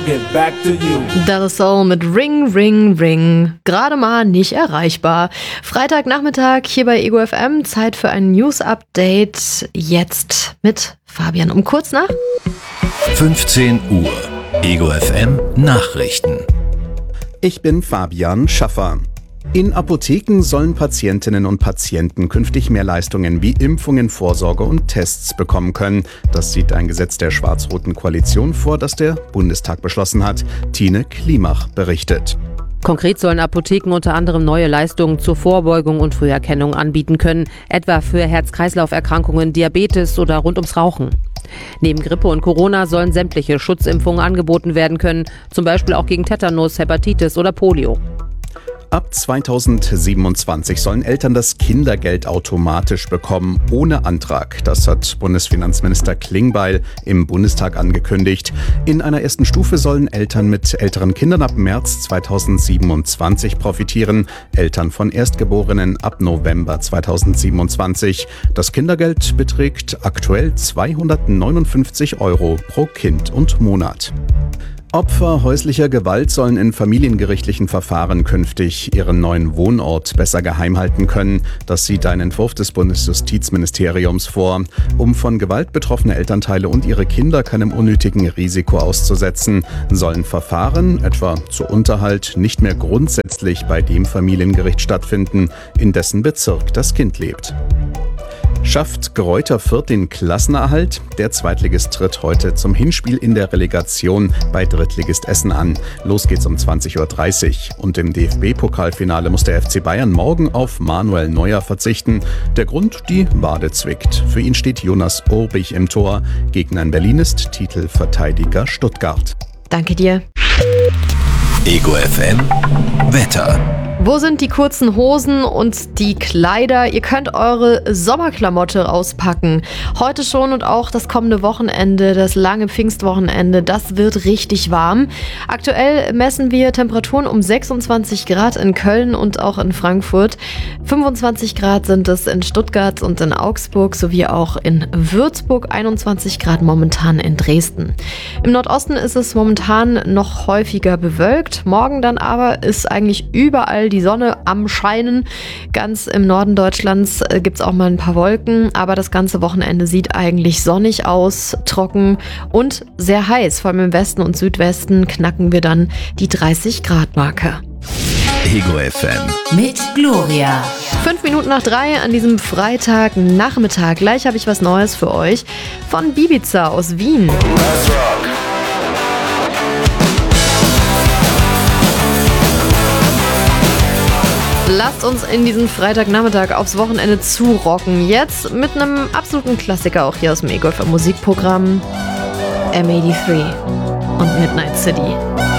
get back to you. De La Soul mit Ring, Ring, Ring. Gerade mal nicht erreichbar. Freitagnachmittag hier bei Ego FM. Zeit für ein News-Update. Jetzt mit Fabian um kurz nach 15 Uhr. Ego FM Nachrichten. Ich bin Fabian Schaffer. In Apotheken sollen Patientinnen und Patienten künftig mehr Leistungen wie Impfungen, Vorsorge und Tests bekommen können. Das sieht ein Gesetz der schwarz-roten Koalition vor, das der Bundestag beschlossen hat. Tine Klimach berichtet. Konkret sollen Apotheken unter anderem neue Leistungen zur Vorbeugung und Früherkennung anbieten können, etwa für Herz-Kreislauf-Erkrankungen, Diabetes oder rund ums Rauchen. Neben Grippe und Corona sollen sämtliche Schutzimpfungen angeboten werden können, zum Beispiel auch gegen Tetanus, Hepatitis oder Polio. Ab 2027 sollen Eltern das Kindergeld automatisch bekommen, ohne Antrag. Das hat Bundesfinanzminister Klingbeil im Bundestag angekündigt. In einer ersten Stufe sollen Eltern mit älteren Kindern ab März 2027 profitieren, Eltern von Erstgeborenen ab November 2027. Das Kindergeld beträgt aktuell 259 € pro Kind und Monat. Opfer häuslicher Gewalt sollen in familiengerichtlichen Verfahren künftig ihren neuen Wohnort besser geheim halten können. Das sieht ein Entwurf des Bundesjustizministeriums vor. Um von Gewalt betroffene Elternteile und ihre Kinder keinem unnötigen Risiko auszusetzen, sollen Verfahren, etwa zu Unterhalt, nicht mehr grundsätzlich bei dem Familiengericht stattfinden, in dessen Bezirk das Kind lebt. Schafft Greuther Fürth den Klassenerhalt? Der Zweitligist tritt heute zum Hinspiel in der Relegation bei Drittligist Essen an. Los geht's um 20:30 Uhr. Und im DFB-Pokalfinale muss der FC Bayern morgen auf Manuel Neuer verzichten. Der Grund? Die Wade zwickt. Für ihn steht Jonas Urbich im Tor. Gegner in Berlin ist Titelverteidiger Stuttgart. Danke dir. Ego FM Wetter. Wo sind die kurzen Hosen und die Kleider? Ihr könnt eure Sommerklamotte rauspacken. Heute schon und auch das kommende Wochenende, das lange Pfingstwochenende, das wird richtig warm. Aktuell messen wir Temperaturen um 26 Grad in Köln und auch in Frankfurt. 25 Grad sind es in Stuttgart und in Augsburg sowie auch in Würzburg. 21 Grad momentan in Dresden. Im Nordosten ist es momentan noch häufiger bewölkt. Morgen dann aber ist eigentlich überall die Sonne am Scheinen. Ganz im Norden Deutschlands gibt es auch mal ein paar Wolken, aber das ganze Wochenende sieht eigentlich sonnig aus, trocken und sehr heiß. Vor allem im Westen und Südwesten knacken wir dann die 30-Grad-Marke. Ego FM mit Gloria. 5 Minuten nach 3 an diesem Freitagnachmittag. Gleich habe ich was Neues für euch von Bibiza aus Wien. Let's rock. Lasst uns in diesen Freitagnachmittag aufs Wochenende zurocken. Jetzt mit einem absoluten Klassiker auch hier aus dem Ego FM Musikprogramm. M83 und Midnight City.